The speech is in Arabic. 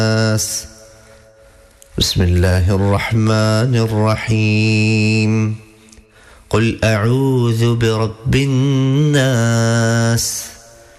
الناس. بسم الله الرحمن الرحيم. قل أعوذ برب الناس